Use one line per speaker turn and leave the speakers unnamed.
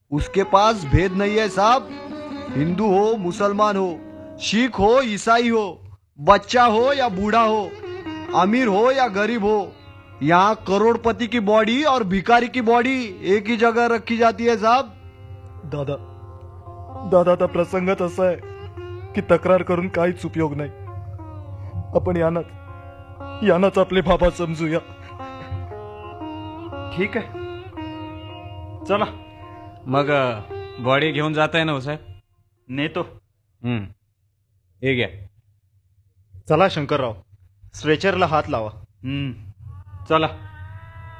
उसके पास भेद नहीं है साहब। हिंदू हो मुसलमान हो, सिख हो ईसाई हो, बच्चा हो या बूढ़ा हो, अमीर हो या गरीब हो, यहाँ करोड़पति की बॉडी और भिखारी की बॉडी एक ही जगह रखी जाती है साहब।
दादा दादा आता प्रसंग तसा आहे की तक्रार करून काहीच उपयोग नाही. आपण यानाच आपले बाबा समजूया.
ठीक आहे, चला मग बॉडी घेऊन जाताय ना हो साहेब?
नेतो.
हे घ्या.
चला शंकरराव, स्ट्रेचरला हात लावा.
चला.